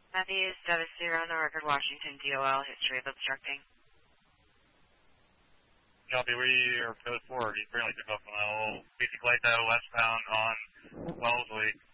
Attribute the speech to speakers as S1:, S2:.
S1: Matthews, Devastator on the record, Washington, DOL, history of obstructing.
S2: Copy, we are code 4, he's currently took off on a basic light out westbound on Wellesley.